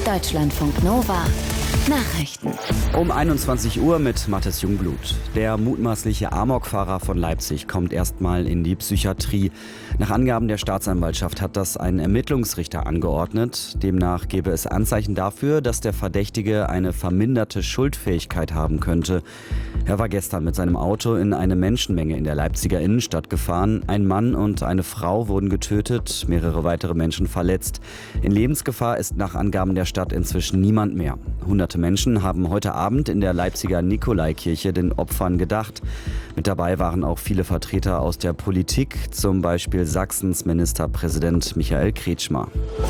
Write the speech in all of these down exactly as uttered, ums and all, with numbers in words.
Deutschlandfunk Nova Nachrichten. Um einundzwanzig Uhr mit Mathis Jungblut. Der mutmaßliche Amokfahrer von Leipzig kommt erstmal in die Psychiatrie. Nach Angaben der Staatsanwaltschaft hat das ein Ermittlungsrichter angeordnet. Demnach gäbe es Anzeichen dafür, dass der Verdächtige eine verminderte Schuldfähigkeit haben könnte. Er war gestern mit seinem Auto in eine Menschenmenge in der Leipziger Innenstadt gefahren. Ein Mann und eine Frau wurden getötet, mehrere weitere Menschen verletzt. In Lebensgefahr ist nach Angaben der Stadt inzwischen niemand mehr. Hunderte Menschen haben heute Abend in der Leipziger Nikolaikirche den Opfern gedacht. Mit dabei waren auch viele Vertreter aus der Politik, zum Beispiel Sachsens Ministerpräsident Michael Kretschmer.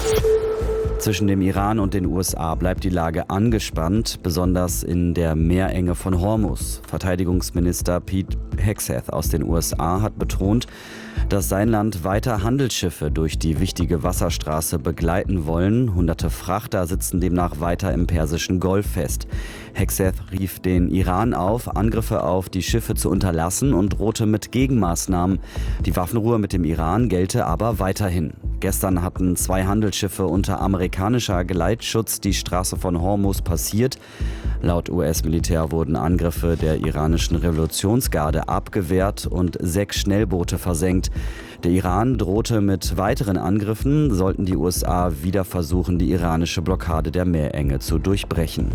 Zwischen dem Iran und den U S A bleibt die Lage angespannt, besonders in der Meerenge von Hormuz. Verteidigungsminister Pete Hegseth aus den U S A hat betont, dass sein Land weiter Handelsschiffe durch die wichtige Wasserstraße begleiten wollen. Hunderte Frachter sitzen demnach weiter im Persischen Golf fest. Hegseth rief den Iran auf, Angriffe auf die Schiffe zu unterlassen und drohte mit Gegenmaßnahmen. Die Waffenruhe mit dem Iran gelte aber weiterhin. Gestern hatten zwei Handelsschiffe unter amerikanischer Geleitschutz die Straße von Hormuz passiert. Laut U S-Militär wurden Angriffe der iranischen Revolutionsgarde abgewehrt und sechs Schnellboote versenkt. Der Iran drohte mit weiteren Angriffen, sollten die U S A wieder versuchen, die iranische Blockade der Meerenge zu durchbrechen.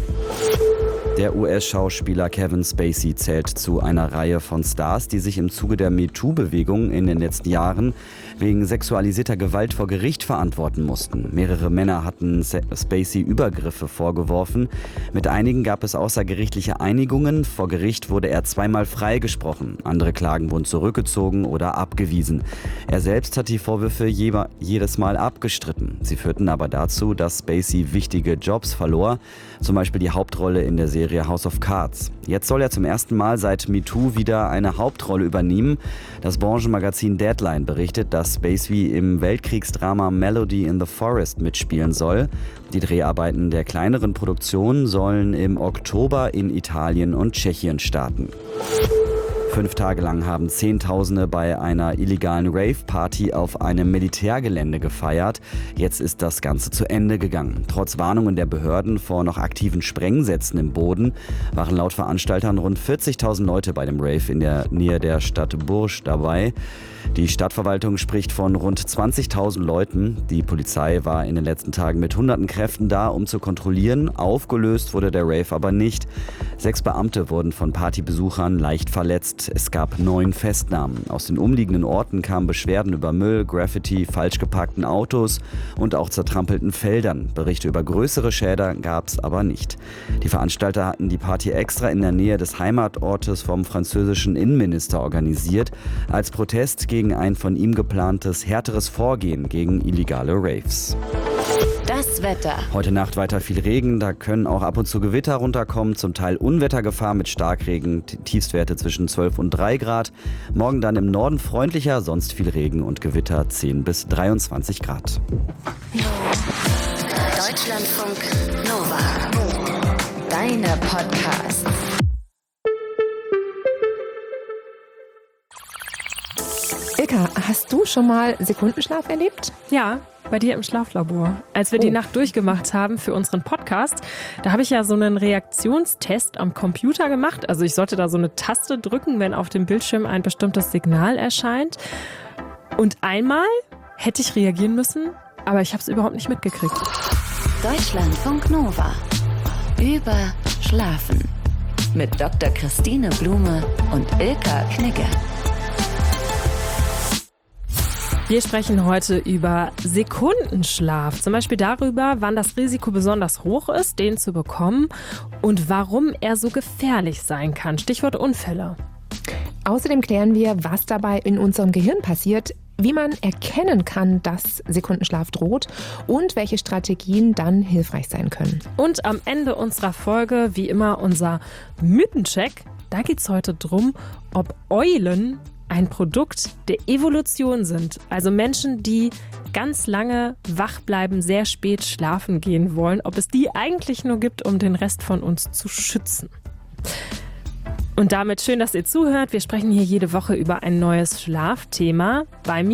Der U S-Schauspieler Kevin Spacey zählt zu einer Reihe von Stars, die sich im Zuge der MeToo-Bewegung in den letzten Jahren wegen sexualisierter Gewalt vor Gericht verantworten mussten. Mehrere Männer hatten Spacey Übergriffe vorgeworfen. Mit einigen gab es außergerichtliche Einigungen. Vor Gericht wurde er zweimal freigesprochen. Andere Klagen wurden zurückgezogen oder abgewiesen. Er selbst hat die Vorwürfe je- jedes Mal abgestritten. Sie führten aber dazu, dass Spacey wichtige Jobs verlor, zum Beispiel die Hauptrolle in der Serie House of Cards. Jetzt soll er zum ersten Mal seit MeToo wieder eine Hauptrolle übernehmen. Das Branchenmagazin Deadline berichtet, dass Spacey im Weltkriegsdrama Melody in the Forest mitspielen soll. Die Dreharbeiten der kleineren Produktion sollen im Oktober in Italien und Tschechien starten. Fünf Tage lang haben Zehntausende bei einer illegalen Rave-Party auf einem Militärgelände gefeiert. Jetzt ist das Ganze zu Ende gegangen. Trotz Warnungen der Behörden vor noch aktiven Sprengsätzen im Boden waren laut Veranstaltern rund vierzigtausend Leute bei dem Rave in der Nähe der Stadt Bourges dabei. Die Stadtverwaltung spricht von rund zwanzigtausend Leuten. Die Polizei war in den letzten Tagen mit hunderten Kräften da, um zu kontrollieren. Aufgelöst wurde der Rave aber nicht. Sechs Beamte wurden von Partybesuchern leicht verletzt. Es gab neun Festnahmen. Aus den umliegenden Orten kamen Beschwerden über Müll, Graffiti, falsch geparkten Autos und auch zertrampelten Feldern. Berichte über größere Schäden gab es aber nicht. Die Veranstalter hatten die Party extra in der Nähe des Heimatortes vom französischen Innenminister organisiert, als Protest gegen ein von ihm geplantes härteres Vorgehen gegen illegale Raves. Das Wetter. Heute Nacht weiter viel Regen, da können auch ab und zu Gewitter runterkommen, zum Teil Unwettergefahr mit Starkregen, Tiefstwerte zwischen zwölf und drei Grad. Morgen dann im Norden freundlicher, sonst viel Regen und Gewitter zehn bis dreiundzwanzig Grad. Deutschlandfunk Nova. Deine Podcasts. Ilka, hast du schon mal Sekundenschlaf erlebt? Ja, bei dir im Schlaflabor. Als wir oh. die Nacht durchgemacht haben für unseren Podcast, da habe ich ja so einen Reaktionstest am Computer gemacht. Also ich sollte da so eine Taste drücken, wenn auf dem Bildschirm ein bestimmtes Signal erscheint. Und einmal hätte ich reagieren müssen, aber ich habe es überhaupt nicht mitgekriegt. Deutschlandfunk Nova. Über Schlafen. Mit Doktor Christine Blume und Ilka Knigge. Wir sprechen heute über Sekundenschlaf, zum Beispiel darüber, wann das Risiko besonders hoch ist, den zu bekommen und warum er so gefährlich sein kann. Stichwort Unfälle. Außerdem klären wir, was dabei in unserem Gehirn passiert, wie man erkennen kann, dass Sekundenschlaf droht und welche Strategien dann hilfreich sein können. Und am Ende unserer Folge, wie immer, unser Mythencheck. Da geht es heute drum, ob Eulen ein Produkt der Evolution sind. Also Menschen, die ganz lange wach bleiben, sehr spät schlafen gehen wollen, ob es die eigentlich nur gibt, um den Rest von uns zu schützen. Und damit schön, dass ihr zuhört. Wir sprechen hier jede Woche über ein neues Schlafthema. Bei mir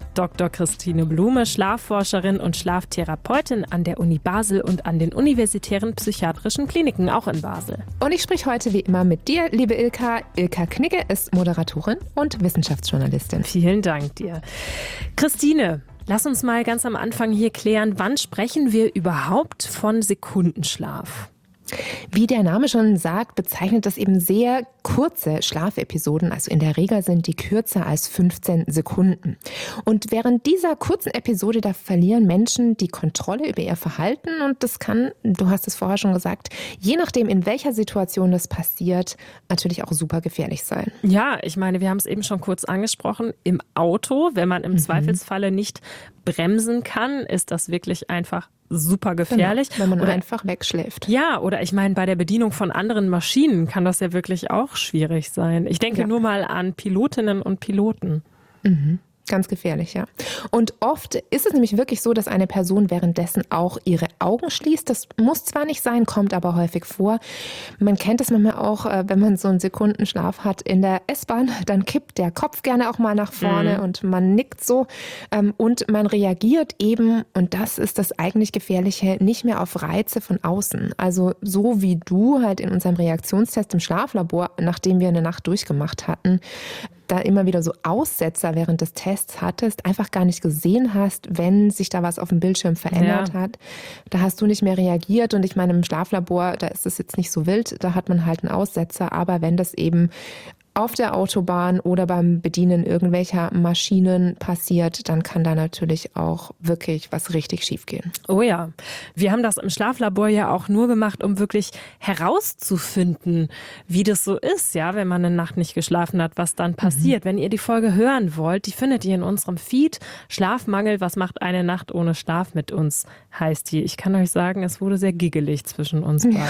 Doktor Christine Blume, Schlafforscherin und Schlaftherapeutin an der Uni Basel und an den universitären psychiatrischen Kliniken, auch in Basel. Und ich spreche heute wie immer mit dir, liebe Ilka. Ilka Knigge ist Moderatorin und Wissenschaftsjournalistin. Vielen Dank dir. Christine, lass uns mal ganz am Anfang hier klären, wann sprechen wir überhaupt von Sekundenschlaf? Wie der Name schon sagt, bezeichnet das eben sehr kurze Schlafepisoden. Also in der Regel sind die kürzer als fünfzehn Sekunden. Und während dieser kurzen Episode, da verlieren Menschen die Kontrolle über ihr Verhalten. Und das kann, du hast es vorher schon gesagt, je nachdem, in welcher Situation das passiert, natürlich auch super gefährlich sein. Ja, ich meine, wir haben es eben schon kurz angesprochen. Im Auto, wenn man im mhm. Zweifelsfalle nicht bremsen kann, ist das wirklich einfach super gefährlich. Genau, wenn man oder, einfach wegschläft. Ja, oder ich meine, bei der Bedienung von anderen Maschinen kann das ja wirklich auch schwierig sein. Ich denke ja. nur mal an Pilotinnen und Piloten. Mhm. Ganz gefährlich, ja. Und oft ist es nämlich wirklich so, dass eine Person währenddessen auch ihre Augen schließt. Das muss zwar nicht sein, kommt aber häufig vor. Man kennt es manchmal auch, wenn man so einen Sekundenschlaf hat in der S-Bahn, dann kippt der Kopf gerne auch mal nach vorne mhm. und man nickt so und man reagiert eben, und das ist das eigentlich Gefährliche, nicht mehr auf Reize von außen. Also so wie du halt in unserem Reaktionstest im Schlaflabor, nachdem wir eine Nacht durchgemacht hatten, da immer wieder so Aussetzer während des Tests hattest, einfach gar nicht gesehen hast, wenn sich da was auf dem Bildschirm verändert ja. hat. Da hast du nicht mehr reagiert und ich meine, im Schlaflabor, da ist es jetzt nicht so wild, da hat man halt einen Aussetzer, aber wenn das eben auf der Autobahn oder beim Bedienen irgendwelcher Maschinen passiert, dann kann da natürlich auch wirklich was richtig schief gehen. Oh ja, wir haben das im Schlaflabor ja auch nur gemacht, um wirklich herauszufinden, wie das so ist, ja, wenn man eine Nacht nicht geschlafen hat, was dann passiert. Mhm. Wenn ihr die Folge hören wollt, die findet ihr in unserem Feed. Schlafmangel, was macht eine Nacht ohne Schlaf mit uns, heißt die. Ich kann euch sagen, es wurde sehr giggelig zwischen uns beiden.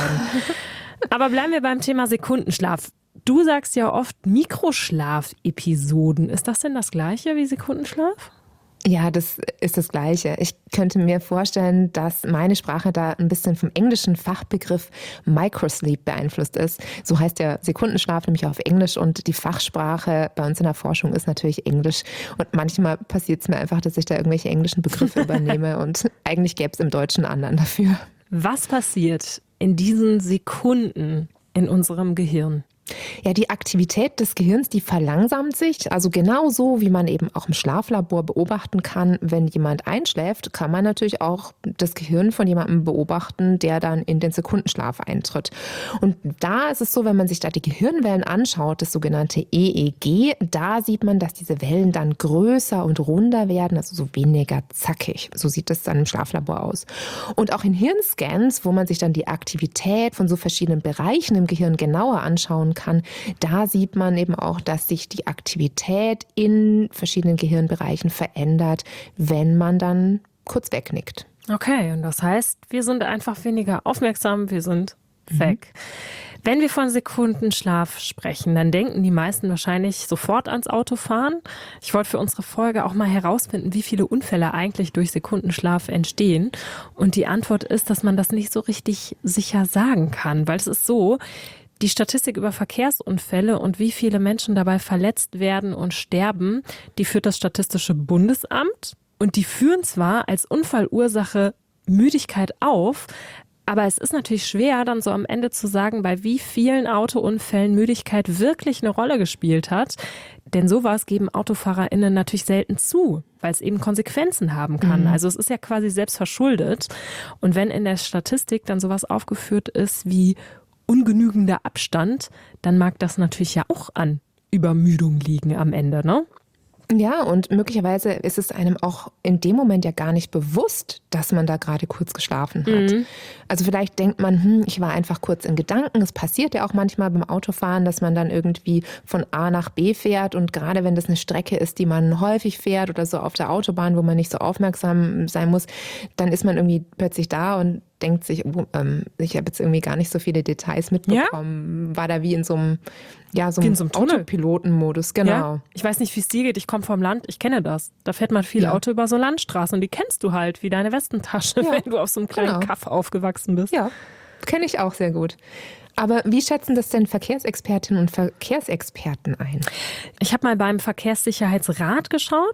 Aber bleiben wir beim Thema Sekundenschlaf. Du sagst ja oft Mikroschlaf-Episoden. Ist das denn das Gleiche wie Sekundenschlaf? Ja, das ist das Gleiche. Ich könnte mir vorstellen, dass meine Sprache da ein bisschen vom englischen Fachbegriff Microsleep beeinflusst ist. So heißt der Sekundenschlaf nämlich auf Englisch und die Fachsprache bei uns in der Forschung ist natürlich Englisch. Und manchmal passiert es mir einfach, dass ich da irgendwelche englischen Begriffe übernehme und eigentlich gäbe es im Deutschen einen anderen dafür. Was passiert in diesen Sekunden in unserem Gehirn? Ja, die Aktivität des Gehirns, die verlangsamt sich. Also genauso, wie man eben auch im Schlaflabor beobachten kann, wenn jemand einschläft, kann man natürlich auch das Gehirn von jemandem beobachten, der dann in den Sekundenschlaf eintritt. Und da ist es so, wenn man sich da die Gehirnwellen anschaut, das sogenannte E E G, da sieht man, dass diese Wellen dann größer und runder werden, also so weniger zackig. So sieht es dann im Schlaflabor aus. Und auch in Hirnscans, wo man sich dann die Aktivität von so verschiedenen Bereichen im Gehirn genauer anschauen kann, kann, da sieht man eben auch, dass sich die Aktivität in verschiedenen Gehirnbereichen verändert, wenn man dann kurz wegnickt. Okay, und das heißt, wir sind einfach weniger aufmerksam, wir sind weg. Mhm. Wenn wir von Sekundenschlaf sprechen, dann denken die meisten wahrscheinlich sofort ans Autofahren. Ich wollte für unsere Folge auch mal herausfinden, wie viele Unfälle eigentlich durch Sekundenschlaf entstehen. Und die Antwort ist, dass man das nicht so richtig sicher sagen kann, weil es ist so, die Statistik über Verkehrsunfälle und wie viele Menschen dabei verletzt werden und sterben, die führt das Statistische Bundesamt. Und die führen zwar als Unfallursache Müdigkeit auf, aber es ist natürlich schwer, dann so am Ende zu sagen, bei wie vielen Autounfällen Müdigkeit wirklich eine Rolle gespielt hat. Denn sowas geben AutofahrerInnen natürlich selten zu, weil es eben Konsequenzen haben kann. Mhm. Also es ist ja quasi selbst verschuldet. Und wenn in der Statistik dann sowas aufgeführt ist wie ungenügender Abstand, dann mag das natürlich ja auch an Übermüdung liegen am Ende, ne? Ja, und möglicherweise ist es einem auch in dem Moment ja gar nicht bewusst, dass man da gerade kurz geschlafen hat. Mhm. Also vielleicht denkt man, hm, ich war einfach kurz in Gedanken. Es passiert ja auch manchmal beim Autofahren, dass man dann irgendwie von A nach B fährt. Und gerade wenn das eine Strecke ist, die man häufig fährt oder so auf der Autobahn, wo man nicht so aufmerksam sein muss, dann ist man irgendwie plötzlich da und denkt sich, oh, ähm, ich habe jetzt irgendwie gar nicht so viele Details mitbekommen. Ja? War da wie in so einem, ja, so einem, so einem Autopilotenmodus, genau. Ja? Ich weiß nicht, wie es dir geht. Ich komme vom Land, ich kenne das. Da fährt man viel ja. Auto über so Landstraßen und die kennst du halt wie deine Westentasche, ja. wenn du auf so einem kleinen genau. Kaff aufgewachsen bist. Ja, kenne ich auch sehr gut. Aber wie schätzen das denn Verkehrsexpertinnen und Verkehrsexperten ein? Ich habe mal beim Verkehrssicherheitsrat geschaut.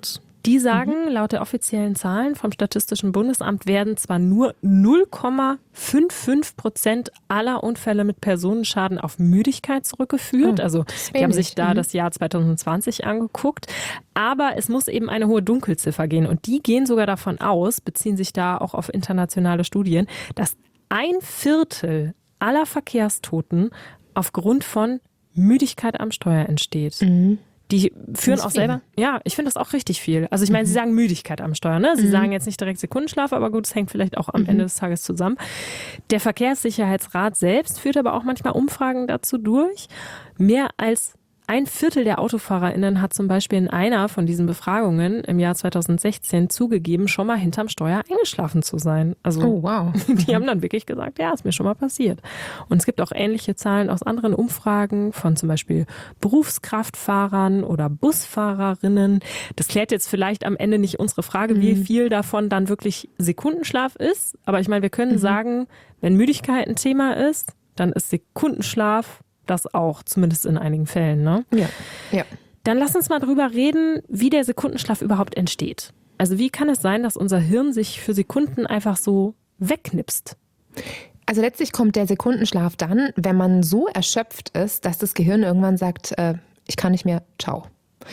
Die sagen, mhm. laut der offiziellen Zahlen vom Statistischen Bundesamt werden zwar nur null Komma fünfundfünfzig Prozent aller Unfälle mit Personenschaden auf Müdigkeit zurückgeführt. Oh, also die haben sich da mhm. das Jahr zwanzig zwanzig angeguckt. Aber es muss eben eine hohe Dunkelziffer gehen. Und die gehen sogar davon aus, beziehen sich da auch auf internationale Studien, dass ein Viertel aller Verkehrstoten aufgrund von Müdigkeit am Steuer entsteht. Mhm. Die führen auch selber, ja, ich finde das auch richtig viel. Also ich meine, mhm. sie sagen Müdigkeit am Steuer, ne? Sie mhm. sagen jetzt nicht direkt Sekundenschlaf, aber gut, es hängt vielleicht auch am mhm. Ende des Tages zusammen. Der Verkehrssicherheitsrat selbst führt aber auch manchmal Umfragen dazu durch. Mehr als ein Viertel der AutofahrerInnen hat zum Beispiel in einer von diesen Befragungen im Jahr zwanzig sechzehn zugegeben, schon mal hinterm Steuer eingeschlafen zu sein. Also oh, wow. Die haben dann wirklich gesagt, ja, ist mir schon mal passiert. Und es gibt auch ähnliche Zahlen aus anderen Umfragen von zum Beispiel Berufskraftfahrern oder Busfahrerinnen. Das klärt jetzt vielleicht am Ende nicht unsere Frage, mhm. wie viel davon dann wirklich Sekundenschlaf ist. Aber ich meine, wir können mhm. sagen, wenn Müdigkeit ein Thema ist, dann ist Sekundenschlaf das auch, zumindest in einigen Fällen, ne? Ja, ja. Dann lass uns mal drüber reden, wie der Sekundenschlaf überhaupt entsteht. Also wie kann es sein, dass unser Hirn sich für Sekunden einfach so wegknipst? Also letztlich kommt der Sekundenschlaf dann, wenn man so erschöpft ist, dass das Gehirn irgendwann sagt, äh, ich kann nicht mehr, ciao.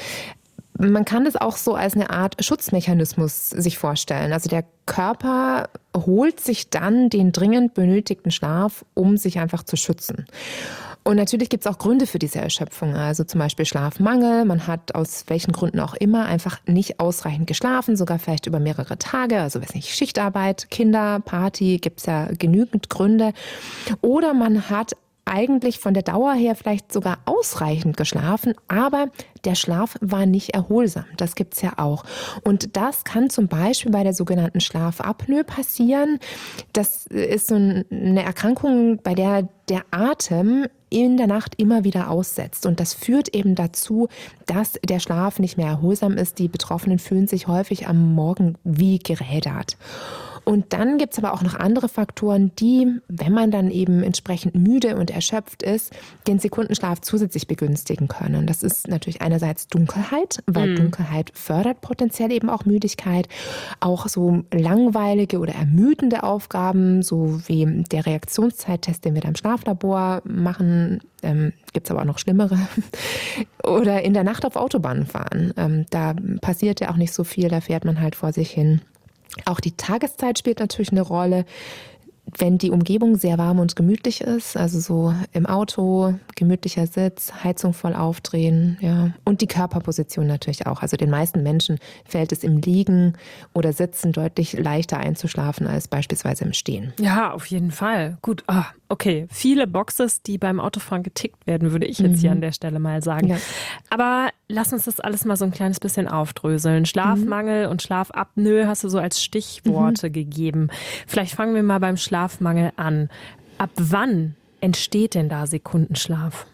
Man kann das auch so als eine Art Schutzmechanismus sich vorstellen. Also der Körper holt sich dann den dringend benötigten Schlaf, um sich einfach zu schützen. Und natürlich gibt es auch Gründe für diese Erschöpfung, also zum Beispiel Schlafmangel. Man hat aus welchen Gründen auch immer einfach nicht ausreichend geschlafen, sogar vielleicht über mehrere Tage, also weiß nicht, Schichtarbeit, Kinder, Party, gibt es ja genügend Gründe. Oder man hat eigentlich von der Dauer her vielleicht sogar ausreichend geschlafen, aber der Schlaf war nicht erholsam. Das gibt's ja auch. Und das kann zum Beispiel bei der sogenannten Schlafapnoe passieren. Das ist so eine Erkrankung, bei der der Atem in der Nacht immer wieder aussetzt. Und das führt eben dazu, dass der Schlaf nicht mehr erholsam ist. Die Betroffenen fühlen sich häufig am Morgen wie gerädert. Und dann gibt es aber auch noch andere Faktoren, die, wenn man dann eben entsprechend müde und erschöpft ist, den Sekundenschlaf zusätzlich begünstigen können. Das ist natürlich einerseits Dunkelheit, weil mhm. Dunkelheit fördert potenziell eben auch Müdigkeit. Auch so langweilige oder ermüdende Aufgaben, so wie der Reaktionszeittest, den wir da im Schlaflabor machen, ähm, gibt es aber auch noch schlimmere. Oder in der Nacht auf Autobahnen fahren. Ähm, da passiert ja auch nicht so viel, da fährt man halt vor sich hin. Auch die Tageszeit spielt natürlich eine Rolle. Wenn die Umgebung sehr warm und gemütlich ist, also so im Auto, gemütlicher Sitz, Heizung voll aufdrehen, ja. Und die Körperposition natürlich auch. Also den meisten Menschen fällt es im Liegen oder Sitzen deutlich leichter einzuschlafen als beispielsweise im Stehen. Ja, auf jeden Fall. Gut, ah, okay. Viele Boxes, die beim Autofahren getickt werden, würde ich jetzt mhm. hier an der Stelle mal sagen. Ja. Aber lass uns das alles mal so ein kleines bisschen aufdröseln. Schlafmangel mhm. und Schlafapnoe hast du so als Stichworte mhm. gegeben. Vielleicht fangen wir mal beim Schlafmangel an. Ab wann entsteht denn da Sekundenschlaf?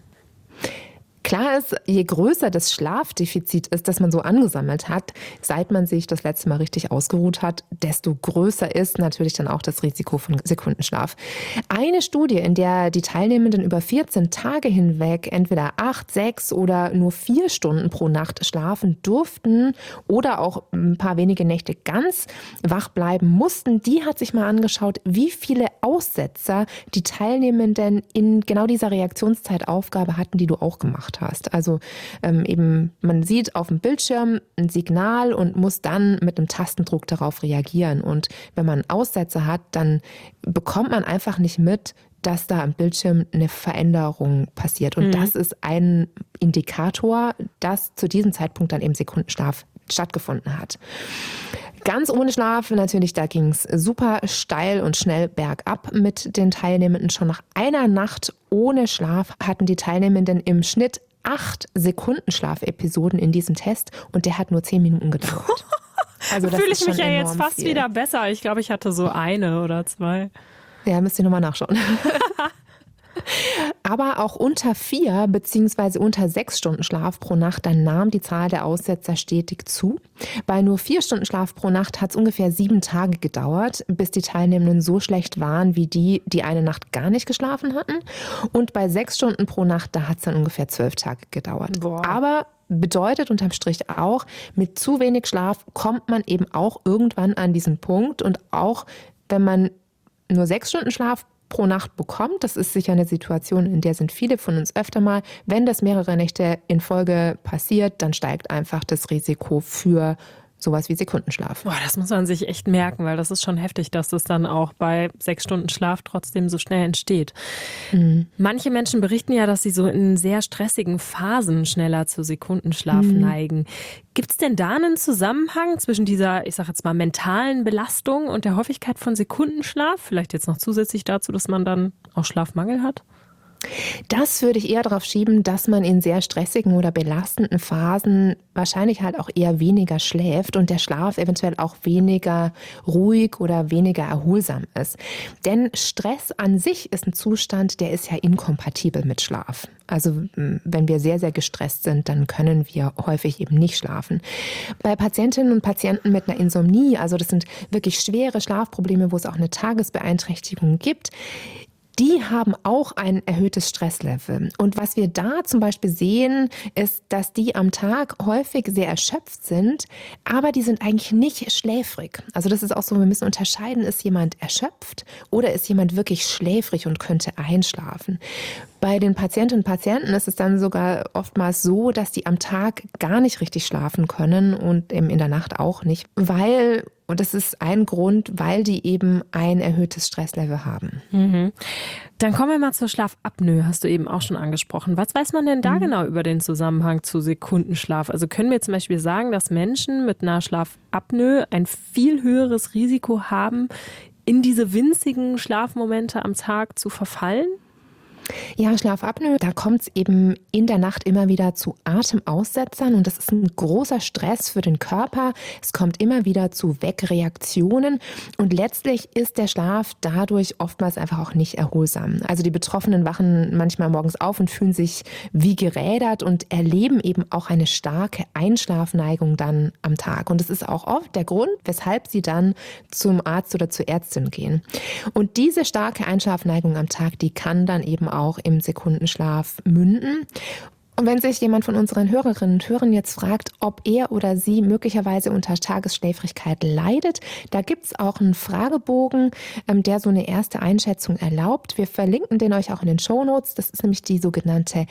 Klar ist, je größer das Schlafdefizit ist, das man so angesammelt hat, seit man sich das letzte Mal richtig ausgeruht hat, desto größer ist natürlich dann auch das Risiko von Sekundenschlaf. Eine Studie, in der die Teilnehmenden über vierzehn Tage hinweg entweder acht, sechs oder nur vier Stunden pro Nacht schlafen durften oder auch ein paar wenige Nächte ganz wach bleiben mussten, die hat sich mal angeschaut, wie viele Aussetzer die Teilnehmenden in genau dieser Reaktionszeitaufgabe hatten, die du auch gemacht hast. Also ähm, eben, man sieht auf dem Bildschirm ein Signal und muss dann mit einem Tastendruck darauf reagieren. Und wenn man Aussetzer hat, dann bekommt man einfach nicht mit, dass da am Bildschirm eine Veränderung passiert. Und mhm. das ist ein Indikator, dass zu diesem Zeitpunkt dann eben Sekundenschlaf stattgefunden hat. Ganz ohne Schlaf, natürlich, da ging es super steil und schnell bergab mit den Teilnehmenden. Schon nach einer Nacht ohne Schlaf hatten die Teilnehmenden im Schnitt acht Sekundenschlafepisoden in diesem Test und der hat nur zehn Minuten gedauert. Also das fühle ich mich ja jetzt fast viel. wieder besser. Ich glaube, ich hatte so eine oder zwei. Ja, müsst ihr nochmal nachschauen. Aber auch unter vier bzw. unter sechs Stunden Schlaf pro Nacht, dann nahm die Zahl der Aussetzer stetig zu. Bei nur vier Stunden Schlaf pro Nacht hat es ungefähr sieben Tage gedauert, bis die Teilnehmenden so schlecht waren wie die, die eine Nacht gar nicht geschlafen hatten. Und bei sechs Stunden pro Nacht, da hat es dann ungefähr zwölf Tage gedauert. Boah. Aber bedeutet unterm Strich auch, mit zu wenig Schlaf kommt man eben auch irgendwann an diesen Punkt. Und auch wenn man nur sechs Stunden Schlaf pro Nacht bekommt, das ist sicher eine Situation, in der sind viele von uns öfter mal, wenn das mehrere Nächte in Folge passiert, dann steigt einfach das Risiko für sowas wie Sekundenschlaf. Boah, das muss man sich echt merken, weil das ist schon heftig, dass das dann auch bei sechs Stunden Schlaf trotzdem so schnell entsteht. Mhm. Manche Menschen berichten ja, dass sie so in sehr stressigen Phasen schneller zu Sekundenschlaf mhm. neigen. Gibt es denn da einen Zusammenhang zwischen dieser, ich sag jetzt mal, mentalen Belastung und der Häufigkeit von Sekundenschlaf? Vielleicht jetzt noch zusätzlich dazu, dass man dann auch Schlafmangel hat? Das würde ich eher darauf schieben, dass man in sehr stressigen oder belastenden Phasen wahrscheinlich halt auch eher weniger schläft und der Schlaf eventuell auch weniger ruhig oder weniger erholsam ist. Denn Stress an sich ist ein Zustand, der ist ja inkompatibel mit Schlaf. Also wenn wir sehr, sehr gestresst sind, dann können wir häufig eben nicht schlafen. Bei Patientinnen und Patienten mit einer Insomnie, also das sind wirklich schwere Schlafprobleme, wo es auch eine Tagesbeeinträchtigung gibt, die haben auch ein erhöhtes Stresslevel. Und was wir da zum Beispiel sehen, ist, dass die am Tag häufig sehr erschöpft sind, aber die sind eigentlich nicht schläfrig. Also das ist auch so, wir müssen unterscheiden, ist jemand erschöpft oder ist jemand wirklich schläfrig und könnte einschlafen. Bei den Patientinnen und Patienten ist es dann sogar oftmals so, dass die am Tag gar nicht richtig schlafen können und eben in der Nacht auch nicht, weil, und das ist ein Grund, weil die eben ein erhöhtes Stresslevel haben. Mhm. Dann kommen wir mal zur Schlafapnoe, hast du eben auch schon angesprochen. Was weiß man denn da mhm. genau über den Zusammenhang zu Sekundenschlaf? Also können wir zum Beispiel sagen, dass Menschen mit einer Schlafapnoe ein viel höheres Risiko haben, in diese winzigen Schlafmomente am Tag zu verfallen? Ja, Schlafapnoe, da kommt es eben in der Nacht immer wieder zu Atemaussetzern und das ist ein großer Stress für den Körper. Es kommt immer wieder zu Wegreaktionen und letztlich ist der Schlaf dadurch oftmals einfach auch nicht erholsam. Also die Betroffenen wachen manchmal morgens auf und fühlen sich wie gerädert und erleben eben auch eine starke Einschlafneigung dann am Tag. Und das ist auch oft der Grund, weshalb sie dann zum Arzt oder zur Ärztin gehen. Und diese starke Einschlafneigung am Tag, die kann dann eben auch auch im Sekundenschlaf münden. Und wenn sich jemand von unseren Hörerinnen und Hörern jetzt fragt, ob er oder sie möglicherweise unter Tagesschläfrigkeit leidet, da gibt es auch einen Fragebogen, der so eine erste Einschätzung erlaubt. Wir verlinken den euch auch in den Shownotes. Das ist nämlich die sogenannte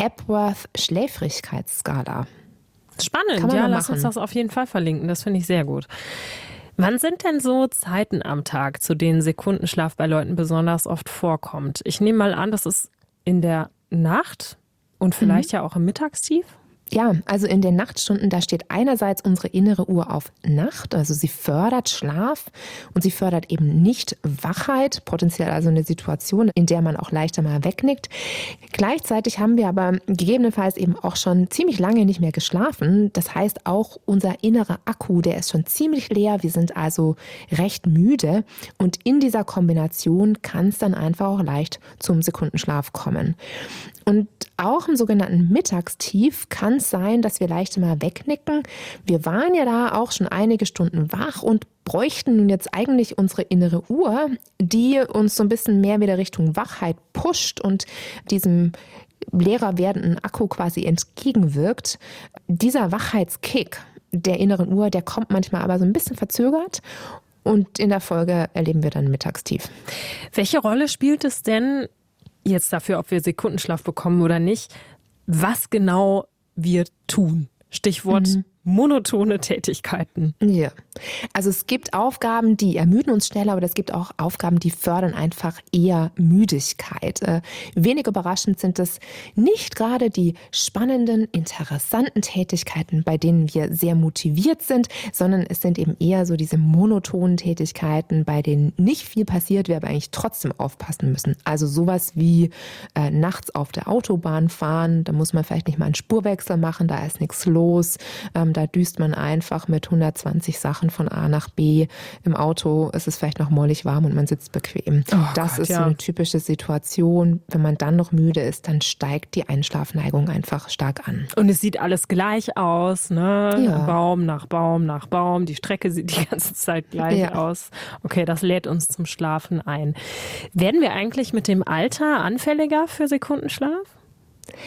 Epworth-Schläfrigkeitsskala. Spannend, ja, lass uns das auf jeden Fall verlinken. Das finde ich sehr gut. Wann sind denn so Zeiten am Tag, zu denen Sekundenschlaf bei Leuten besonders oft vorkommt? Ich nehme mal an, das ist in der Nacht und vielleicht mhm. ja auch im Mittagstief? Ja, also in den Nachtstunden, da steht einerseits unsere innere Uhr auf Nacht, also sie fördert Schlaf und sie fördert eben nicht Wachheit, potenziell also eine Situation, in der man auch leichter mal wegnickt. Gleichzeitig haben wir aber gegebenenfalls eben auch schon ziemlich lange nicht mehr geschlafen. Das heißt, auch unser innerer Akku, der ist schon ziemlich leer. Wir sind also recht müde und in dieser Kombination kann es dann einfach auch leicht zum Sekundenschlaf kommen. Und auch im sogenannten Mittagstief kann es sein, dass wir leicht mal wegnicken. Wir waren ja da auch schon einige Stunden wach und bräuchten nun jetzt eigentlich unsere innere Uhr, die uns so ein bisschen mehr wieder Richtung Wachheit pusht und diesem leerer werdenden Akku quasi entgegenwirkt. Dieser Wachheitskick der inneren Uhr, der kommt manchmal aber so ein bisschen verzögert. Und in der Folge erleben wir dann Mittagstief. Welche Rolle spielt es denn jetzt dafür, ob wir Sekundenschlaf bekommen oder nicht, was genau wir tun? Stichwort mhm. monotone Tätigkeiten. Ja, also es gibt Aufgaben, die ermüden uns schneller, aber es gibt auch Aufgaben, die fördern einfach eher Müdigkeit. Äh, wenig überraschend sind es nicht gerade die spannenden, interessanten Tätigkeiten, bei denen wir sehr motiviert sind, sondern es sind eben eher so diese monotonen Tätigkeiten, bei denen nicht viel passiert, wir aber eigentlich trotzdem aufpassen müssen. Also sowas wie äh, nachts auf der Autobahn fahren, da muss man vielleicht nicht mal einen Spurwechsel machen, da ist nichts los. Ähm, da düst man einfach mit hundertzwanzig Sachen von A nach B. Im Auto ist es vielleicht noch mollig warm und man sitzt bequem. Oh das Gott, ist ja. so eine typische Situation. Wenn man dann noch müde ist, dann steigt die Einschlafneigung einfach stark an. Und es sieht alles gleich aus, ne? Ja. Baum nach Baum nach Baum. Die Strecke sieht die ganze Zeit gleich ja. aus. Okay, das lädt uns zum Schlafen ein. Werden wir eigentlich mit dem Alter anfälliger für Sekundenschlaf?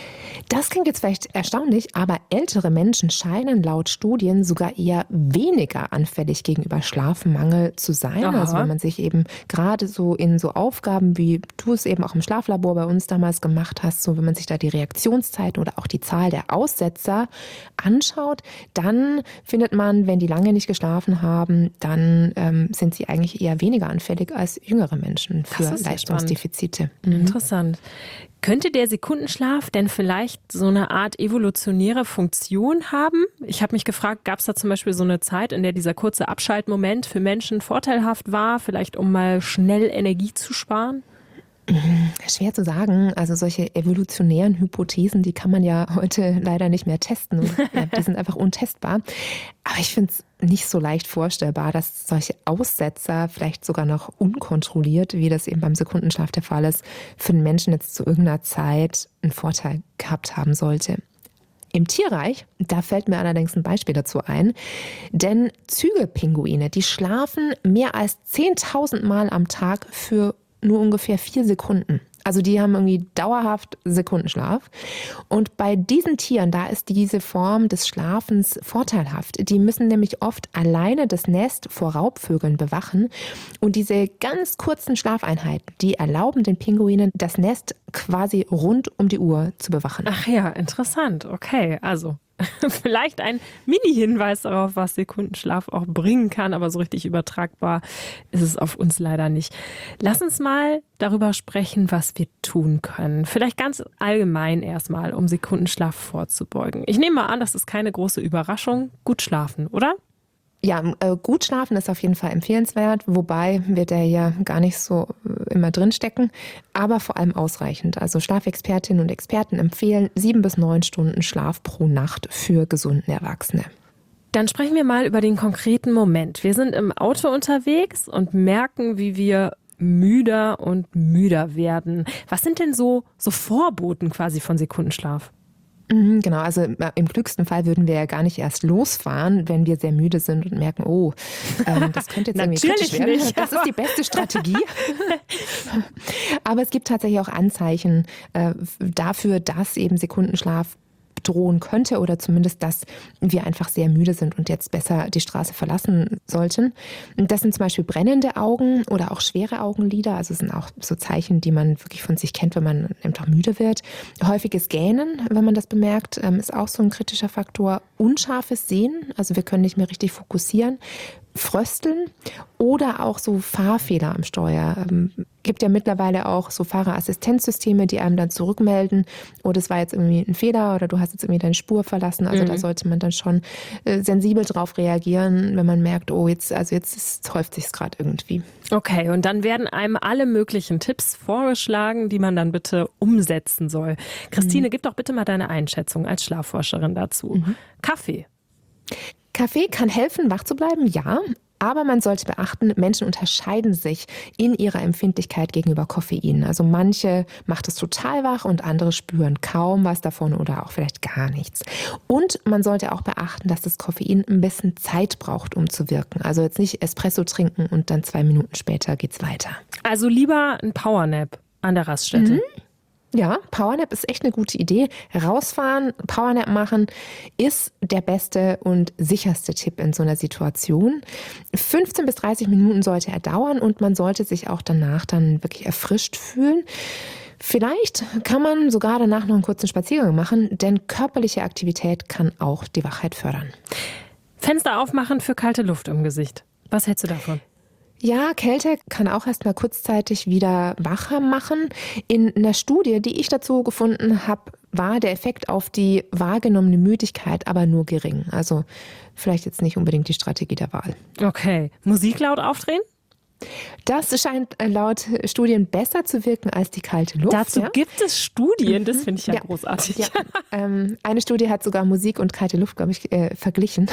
Das klingt jetzt vielleicht erstaunlich, aber ältere Menschen scheinen laut Studien sogar eher weniger anfällig gegenüber Schlafmangel zu sein. Aha. Also wenn man sich eben gerade so in so Aufgaben, wie du es eben auch im Schlaflabor bei uns damals gemacht hast, so wenn man sich da die Reaktionszeiten oder auch die Zahl der Aussetzer anschaut, dann findet man, wenn die lange nicht geschlafen haben, dann ähm, sind sie eigentlich eher weniger anfällig als jüngere Menschen für Das ist ja Leistungsdefizite. Mhm. Interessant. Könnte der Sekundenschlaf denn vielleicht so eine Art evolutionäre Funktion haben? Ich habe mich gefragt, gab es da zum Beispiel so eine Zeit, in der dieser kurze Abschaltmoment für Menschen vorteilhaft war, vielleicht um mal schnell Energie zu sparen? Schwer zu sagen. Also solche evolutionären Hypothesen, die kann man ja heute leider nicht mehr testen. Und, ja, die sind einfach untestbar. Aber ich finde es nicht so leicht vorstellbar, dass solche Aussetzer vielleicht sogar noch unkontrolliert, wie das eben beim Sekundenschlaf der Fall ist, für den Menschen jetzt zu irgendeiner Zeit einen Vorteil gehabt haben sollte. Im Tierreich, da fällt mir allerdings ein Beispiel dazu ein, denn Zügelpinguine, die schlafen mehr als zehntausend Mal am Tag für nur ungefähr vier Sekunden. Also die haben irgendwie dauerhaft Sekundenschlaf. Und bei diesen Tieren, da ist diese Form des Schlafens vorteilhaft. Die müssen nämlich oft alleine das Nest vor Raubvögeln bewachen. Und diese ganz kurzen Schlafeinheiten, die erlauben den Pinguinen, das Nest quasi rund um die Uhr zu bewachen. Ach ja, interessant. Okay, also vielleicht ein Mini-Hinweis darauf, was Sekundenschlaf auch bringen kann, aber so richtig übertragbar ist es auf uns leider nicht. Lass uns mal darüber sprechen, was wir tun können. Vielleicht ganz allgemein erstmal, um Sekundenschlaf vorzubeugen. Ich nehme mal an, das ist keine große Überraschung. Gut schlafen, oder? Ja, äh, gut schlafen ist auf jeden Fall empfehlenswert, wobei wird er ja gar nicht so äh, immer drinstecken, aber vor allem ausreichend. Also Schlafexpertinnen und Experten empfehlen sieben bis neun Stunden Schlaf pro Nacht für gesunde Erwachsene. Dann sprechen wir mal über den konkreten Moment. Wir sind im Auto unterwegs und merken, wie wir müder und müder werden. Was sind denn so, so Vorboten quasi von Sekundenschlaf? Genau, also im klügsten Fall würden wir ja gar nicht erst losfahren, wenn wir sehr müde sind und merken, oh, ähm, das könnte jetzt irgendwie kritisch werden. Nicht, das ist die beste Strategie. Aber es gibt tatsächlich auch Anzeichen äh, dafür, dass eben Sekundenschlaf drohen könnte oder zumindest, dass wir einfach sehr müde sind und jetzt besser die Straße verlassen sollten. Das sind zum Beispiel brennende Augen oder auch schwere Augenlider. Also es sind auch so Zeichen, die man wirklich von sich kennt, wenn man einfach müde wird. Häufiges Gähnen, wenn man das bemerkt, ist auch so ein kritischer Faktor. Unscharfes Sehen, also wir können nicht mehr richtig fokussieren. Frösteln oder auch so Fahrfehler am Steuer. Ähm, gibt ja mittlerweile auch so Fahrerassistenzsysteme, die einem dann zurückmelden, oh, das war jetzt irgendwie ein Fehler oder du hast jetzt irgendwie deine Spur verlassen. Also mhm. da sollte man dann schon äh, sensibel drauf reagieren, wenn man merkt, oh, jetzt, also jetzt ist, häuft sich's gerade irgendwie. Okay, und dann werden einem alle möglichen Tipps vorgeschlagen, die man dann bitte umsetzen soll. Christine, mhm. gib doch bitte mal deine Einschätzung als Schlafforscherin dazu. Mhm. Kaffee. Kaffee kann helfen, wach zu bleiben, ja. Aber man sollte beachten, Menschen unterscheiden sich in ihrer Empfindlichkeit gegenüber Koffein. Also manche macht es total wach und andere spüren kaum was davon oder auch vielleicht gar nichts. Und man sollte auch beachten, dass das Koffein ein bisschen Zeit braucht, um zu wirken. Also jetzt nicht Espresso trinken und dann zwei Minuten später geht's weiter. Also lieber ein Powernap an der Raststätte. Mhm. Ja, Powernap ist echt eine gute Idee. Rausfahren, Powernap machen ist der beste und sicherste Tipp in so einer Situation. fünfzehn bis dreißig Minuten sollte er dauern und man sollte sich auch danach dann wirklich erfrischt fühlen. Vielleicht kann man sogar danach noch einen kurzen Spaziergang machen, denn körperliche Aktivität kann auch die Wachheit fördern. Fenster aufmachen für kalte Luft im Gesicht. Was hältst du davon? Ja, Kälte kann auch erst mal kurzzeitig wieder wacher machen. In einer Studie, die ich dazu gefunden habe, war der Effekt auf die wahrgenommene Müdigkeit aber nur gering. Also vielleicht jetzt nicht unbedingt die Strategie der Wahl. Okay. Musik laut aufdrehen? Das scheint laut Studien besser zu wirken als die kalte Luft. Dazu ja? gibt es Studien, das finde ich ja, ja großartig. Ja. Ähm, eine Studie hat sogar Musik und kalte Luft, glaube ich, äh, verglichen.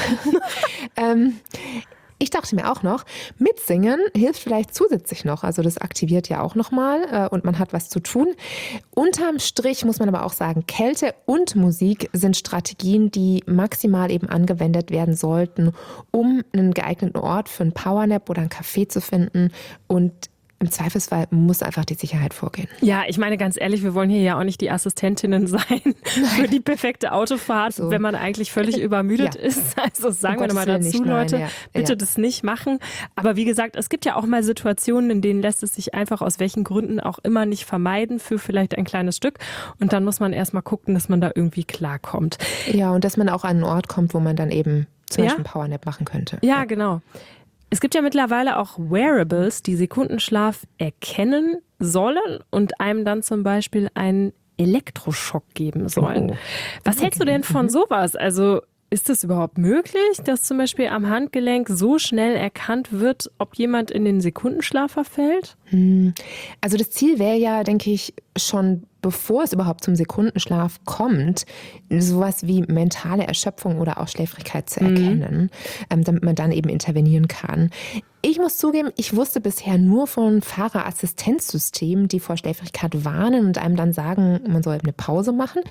ähm, Ich dachte mir auch noch, mitsingen hilft vielleicht zusätzlich noch. Also das aktiviert ja auch nochmal äh, und man hat was zu tun. Unterm Strich muss man aber auch sagen, Kälte und Musik sind Strategien, die maximal eben angewendet werden sollten, um einen geeigneten Ort für einen Powernap oder einen Café zu finden und im Zweifelsfall muss einfach die Sicherheit vorgehen. Ja, ich meine ganz ehrlich, wir wollen hier ja auch nicht die Assistentinnen sein für die perfekte Autofahrt, so. Wenn man eigentlich völlig übermüdet ja. ist. Also sagen um wir nochmal dazu, nicht, Leute, nein, ja. bitte ja. das nicht machen. Aber wie gesagt, es gibt ja auch mal Situationen, in denen lässt es sich einfach aus welchen Gründen auch immer nicht vermeiden für vielleicht ein kleines Stück. Und dann muss man erstmal gucken, dass man da irgendwie klarkommt. Ja, und dass man auch an einen Ort kommt, wo man dann eben zum Beispiel ja? einen Powernap machen könnte. Ja, ja, genau. Es gibt ja mittlerweile auch Wearables, die Sekundenschlaf erkennen sollen und einem dann zum Beispiel einen Elektroschock geben sollen. Oh. Was okay. hältst du denn von sowas? Also ist es überhaupt möglich, dass zum Beispiel am Handgelenk so schnell erkannt wird, ob jemand in den Sekundenschlaf verfällt? Also das Ziel wäre ja, denke ich, schon bevor es überhaupt zum Sekundenschlaf kommt, sowas wie mentale Erschöpfung oder auch Schläfrigkeit zu erkennen, mhm. damit man dann eben intervenieren kann. Ich muss zugeben, ich wusste bisher nur von Fahrerassistenzsystemen, die vor Schläfrigkeit warnen und einem dann sagen, man soll eine Pause machen.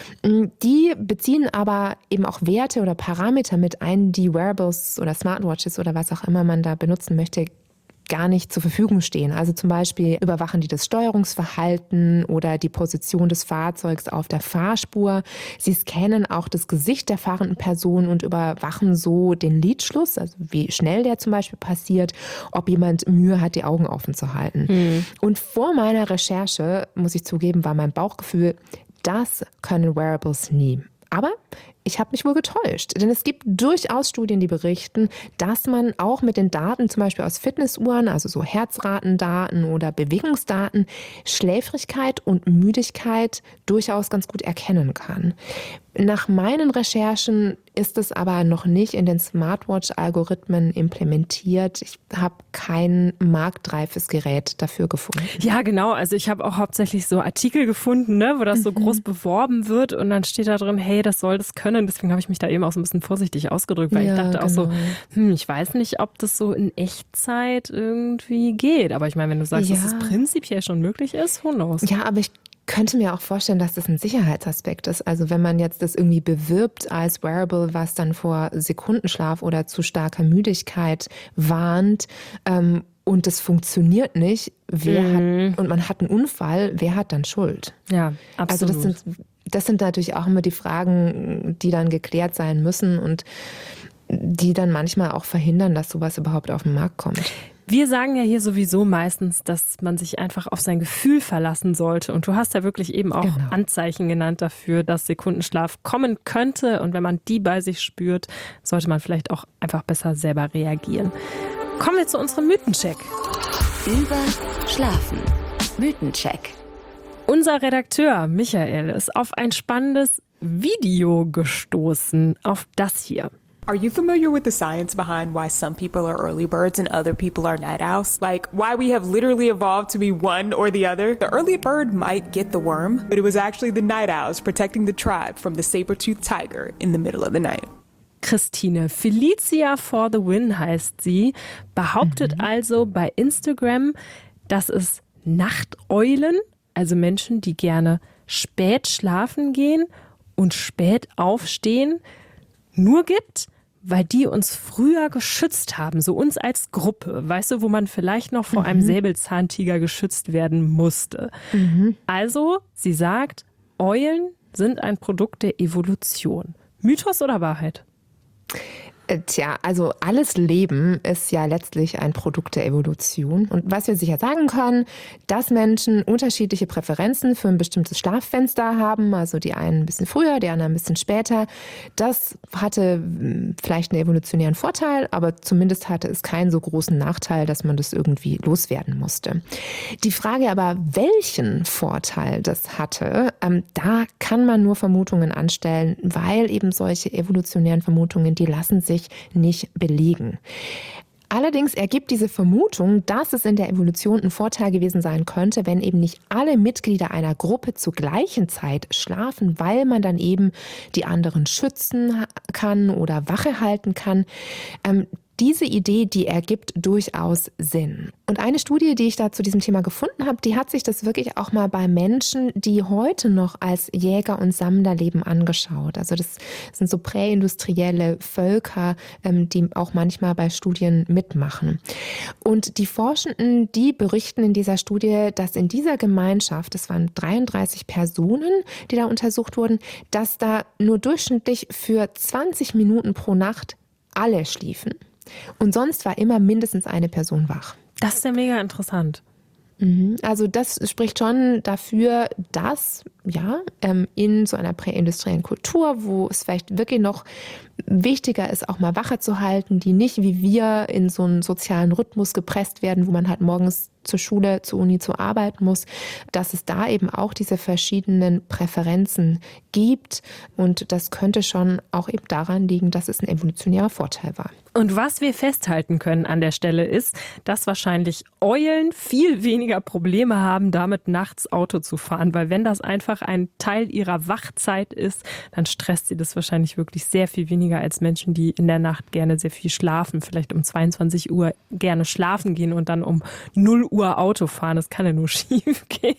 Die beziehen aber eben auch Werte oder Parameter mit ein, die Wearables oder Smartwatches oder was auch immer man da benutzen möchte, gar nicht zur Verfügung stehen. Also zum Beispiel überwachen die das Steuerungsverhalten oder die Position des Fahrzeugs auf der Fahrspur. Sie scannen auch das Gesicht der fahrenden Person und überwachen so den Lidschluss, also wie schnell der zum Beispiel passiert, ob jemand Mühe hat, die Augen offen zu halten. Mhm. Und vor meiner Recherche, muss ich zugeben, war mein Bauchgefühl, das können Wearables nie. Aber ich habe mich wohl getäuscht, denn es gibt durchaus Studien, die berichten, dass man auch mit den Daten, zum Beispiel aus Fitnessuhren, also so Herzratendaten oder Bewegungsdaten, Schläfrigkeit und Müdigkeit durchaus ganz gut erkennen kann. Nach meinen Recherchen ist es aber noch nicht in den Smartwatch-Algorithmen implementiert. Ich habe kein marktreifes Gerät dafür gefunden. Ja, genau. Also ich habe auch hauptsächlich so Artikel gefunden, ne, wo das so mhm. groß beworben wird und dann steht da drin, hey, das soll das können. Deswegen habe ich mich da eben auch so ein bisschen vorsichtig ausgedrückt, weil ja, ich dachte genau. auch so, hm, ich weiß nicht, ob das so in Echtzeit irgendwie geht. Aber ich meine, wenn du sagst, ja. dass es prinzipiell schon möglich ist, who knows? Ja, aber ich könnte mir auch vorstellen, dass das ein Sicherheitsaspekt ist. Also wenn man jetzt das irgendwie bewirbt als Wearable, was dann vor Sekundenschlaf oder zu starker Müdigkeit warnt, ähm, und das funktioniert nicht, wer mhm. hat, und man hat einen Unfall, wer hat dann Schuld? Ja, absolut. Also das sind, das sind natürlich auch immer die Fragen, die dann geklärt sein müssen und die dann manchmal auch verhindern, dass sowas überhaupt auf den Markt kommt. Wir sagen ja hier sowieso meistens, dass man sich einfach auf sein Gefühl verlassen sollte. Und du hast ja wirklich eben auch genau. Anzeichen genannt dafür, dass Sekundenschlaf kommen könnte. Und wenn man die bei sich spürt, sollte man vielleicht auch einfach besser selber reagieren. Kommen wir zu unserem Mythencheck. Über Schlafen. Mythencheck. Unser Redakteur Michael ist auf ein spannendes Video gestoßen, auf das hier. Are you familiar with the science behind why some people are early birds and other people are night owls? Like, why we have literally evolved to be one or the other? The early bird might get the worm, but it was actually the night owls protecting the tribe from the saber-toothed tiger in the middle of the night. Christine, Felicia for the Win heißt sie, behauptet mhm. also bei Instagram, dass es Nachteulen, also Menschen, die gerne spät schlafen gehen und spät aufstehen, nur gibt, weil die uns früher geschützt haben, so uns als Gruppe, weißt du, wo man vielleicht noch vor mhm. einem Säbelzahntiger geschützt werden musste. Mhm. Also, sie sagt, Eulen sind ein Produkt der Evolution. Mythos oder Wahrheit? Tja, also alles Leben ist ja letztlich ein Produkt der Evolution. Und was wir sicher sagen können, dass Menschen unterschiedliche Präferenzen für ein bestimmtes Schlaffenster haben, also die einen ein bisschen früher, die anderen ein bisschen später, das hatte vielleicht einen evolutionären Vorteil, aber zumindest hatte es keinen so großen Nachteil, dass man das irgendwie loswerden musste. Die Frage aber, welchen Vorteil das hatte, ähm, da kann man nur Vermutungen anstellen, weil eben solche evolutionären Vermutungen, die lassen sich nicht belegen. Allerdings ergibt diese Vermutung, dass es in der Evolution ein Vorteil gewesen sein könnte, wenn eben nicht alle Mitglieder einer Gruppe zur gleichen Zeit schlafen, weil man dann eben die anderen schützen kann oder Wache halten kann. Ähm, diese Idee, die ergibt durchaus Sinn. Und eine Studie, die ich da zu diesem Thema gefunden habe, die hat sich das wirklich auch mal bei Menschen, die heute noch als Jäger und Sammler leben, angeschaut. Also das sind so präindustrielle Völker, die auch manchmal bei Studien mitmachen. Und die Forschenden, die berichten in dieser Studie, dass in dieser Gemeinschaft, das waren dreiunddreißig Personen, die da untersucht wurden, dass da nur durchschnittlich für zwanzig Minuten pro Nacht alle schliefen. Und sonst war immer mindestens eine Person wach. Das ist ja mega interessant. Also das spricht schon dafür, dass ja in so einer präindustriellen Kultur, wo es vielleicht wirklich noch wichtiger ist, auch mal Wache zu halten, die nicht wie wir in so einen sozialen Rhythmus gepresst werden, wo man halt morgens zur Schule, zur Uni, zur Arbeit muss, dass es da eben auch diese verschiedenen Präferenzen gibt. Und das könnte schon auch eben daran liegen, dass es ein evolutionärer Vorteil war. Und was wir festhalten können an der Stelle ist, dass wahrscheinlich Eulen viel weniger Probleme haben, damit nachts Auto zu fahren. Weil wenn das einfach ein Teil ihrer Wachzeit ist, dann stresst sie das wahrscheinlich wirklich sehr viel weniger als Menschen, die in der Nacht gerne sehr viel schlafen. Vielleicht um zweiundzwanzig Uhr gerne schlafen gehen und dann um null Uhr Auto fahren. Das kann ja nur schief gehen.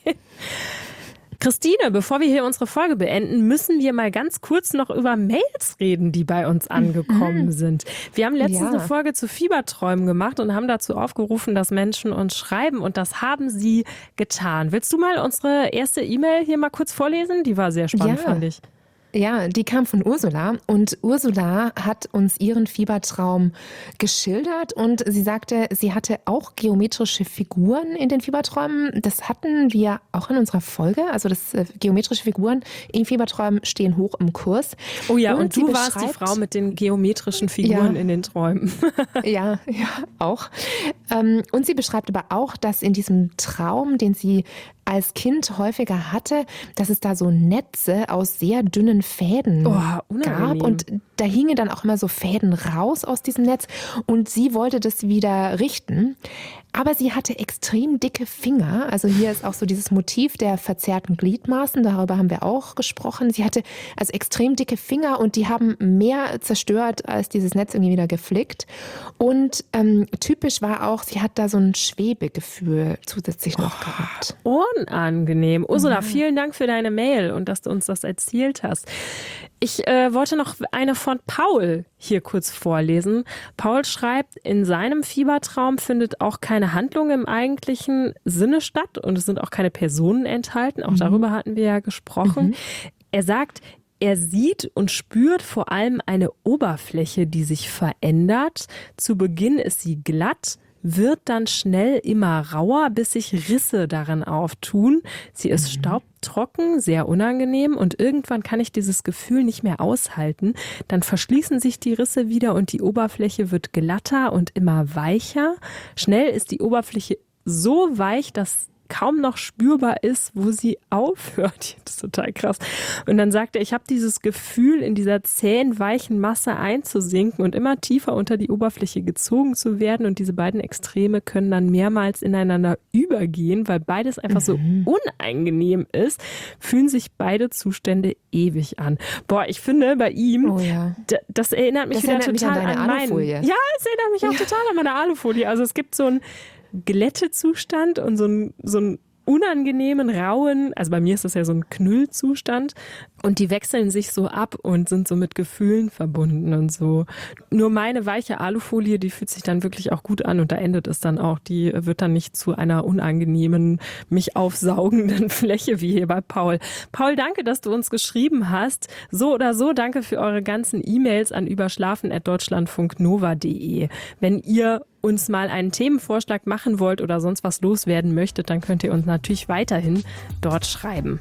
Christine, bevor wir hier unsere Folge beenden, müssen wir mal ganz kurz noch über Mails reden, die bei uns angekommen mhm. sind. Wir haben letztens ja. eine Folge zu Fieberträumen gemacht und haben dazu aufgerufen, dass Menschen uns schreiben, und das haben sie getan. Willst du mal unsere erste E-Mail hier mal kurz vorlesen? Die war sehr spannend, ja. fand ich. Ja, die kam von Ursula, und Ursula hat uns ihren Fiebertraum geschildert, und sie sagte, sie hatte auch geometrische Figuren in den Fieberträumen. Das hatten wir auch in unserer Folge, also das äh, geometrische Figuren in Fieberträumen stehen hoch im Kurs. Oh ja, und, und du warst die Frau mit den geometrischen Figuren ja. in den Träumen. ja, ja, auch. Ähm, und sie beschreibt aber auch, dass in diesem Traum, den sie als Kind häufiger hatte, dass es da so Netze aus sehr dünnen Fäden oh, gab, und da hingen dann auch immer so Fäden raus aus diesem Netz, und sie wollte das wieder richten. Aber sie hatte extrem dicke Finger. Also hier ist auch so dieses Motiv der verzerrten Gliedmaßen, darüber haben wir auch gesprochen. Sie hatte also extrem dicke Finger, und die haben mehr zerstört, als dieses Netz irgendwie wieder geflickt. Und ähm, typisch war auch, sie hat da so ein Schwebegefühl zusätzlich noch oh, gehabt. Unangenehm. Ursula, ja. vielen Dank für deine Mail und dass du uns das erzählt hast. Ich äh, wollte noch eine von Paul hier kurz vorlesen. Paul schreibt, in seinem Fiebertraum findet auch keine Handlung im eigentlichen Sinne statt, und es sind auch keine Personen enthalten. Auch mhm. darüber hatten wir ja gesprochen. Mhm. Er sagt, er sieht und spürt vor allem eine Oberfläche, die sich verändert. Zu Beginn ist sie glatt, wird dann schnell immer rauer, bis sich Risse darin auftun. Sie ist mhm. staubtrocken, sehr unangenehm, und irgendwann kann ich dieses Gefühl nicht mehr aushalten. Dann verschließen sich die Risse wieder und die Oberfläche wird glatter und immer weicher. Schnell ist die Oberfläche so weich, dass kaum noch spürbar ist, wo sie aufhört. Das ist total krass. Und dann sagt er, ich habe dieses Gefühl, in dieser zähen, weichen Masse einzusinken und immer tiefer unter die Oberfläche gezogen zu werden. Und diese beiden Extreme können dann mehrmals ineinander übergehen, weil beides einfach so mhm. unangenehm ist, fühlen sich beide Zustände ewig an. Boah, ich finde bei ihm, oh ja. d- das erinnert mich das wieder erinnert total mich an, an meinen. Alufolie. Ja, es erinnert mich auch ja. total an meine Alufolie. Also es gibt so ein Glättezustand und so ein, so ein unangenehmen, rauen, also bei mir ist das ja so ein Knüllzustand, und die wechseln sich so ab und sind so mit Gefühlen verbunden und so. Nur meine weiche Alufolie, die fühlt sich dann wirklich auch gut an, und da endet es dann auch. Die wird dann nicht zu einer unangenehmen, mich aufsaugenden Fläche wie hier bei Paul. Paul, danke, dass du uns geschrieben hast. So oder so, danke für eure ganzen E-Mails an überschlafen at deutschlandfunknova punkt de. Wenn ihr uns mal einen Themenvorschlag machen wollt oder sonst was loswerden möchtet, dann könnt ihr uns natürlich weiterhin dort schreiben.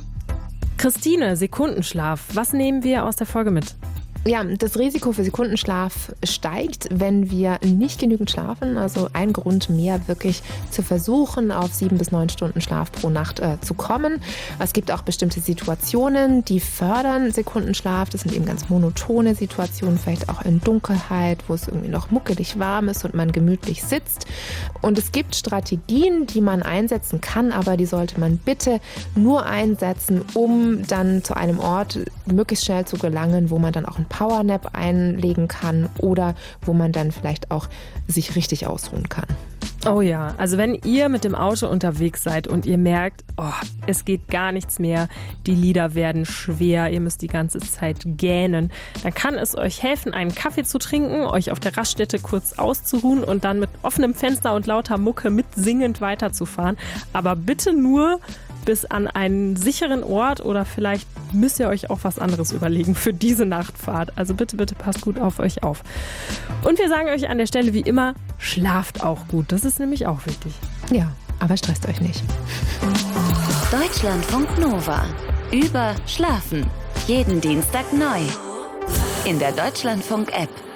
Christine, Sekundenschlaf. Was nehmen wir aus der Folge mit? Ja, das Risiko für Sekundenschlaf steigt, wenn wir nicht genügend schlafen. Also ein Grund mehr, wirklich zu versuchen, auf sieben bis neun Stunden Schlaf pro Nacht äh, zu kommen. Es gibt auch bestimmte Situationen, die fördern Sekundenschlaf. Das sind eben ganz monotone Situationen, vielleicht auch in Dunkelheit, wo es irgendwie noch muckelig warm ist und man gemütlich sitzt. Und es gibt Strategien, die man einsetzen kann, aber die sollte man bitte nur einsetzen, um dann zu einem Ort möglichst schnell zu gelangen, wo man dann auch ein Powernap einlegen kann oder wo man dann vielleicht auch sich richtig ausruhen kann. Oh ja, also wenn ihr mit dem Auto unterwegs seid und ihr merkt, oh, es geht gar nichts mehr, die Lider werden schwer, ihr müsst die ganze Zeit gähnen, dann kann es euch helfen, einen Kaffee zu trinken, euch auf der Raststätte kurz auszuruhen und dann mit offenem Fenster und lauter Mucke mitsingend weiterzufahren. Aber bitte nur bis an einen sicheren Ort oder vielleicht müsst ihr euch auch was anderes überlegen für diese Nachtfahrt. Also bitte, bitte passt gut auf euch auf. Und wir sagen euch an der Stelle wie immer, schlaft auch gut. Das ist nämlich auch wichtig. Ja, aber stresst euch nicht. Deutschlandfunk Nova. Über Schlafen. Jeden Dienstag neu. In der Deutschlandfunk-App.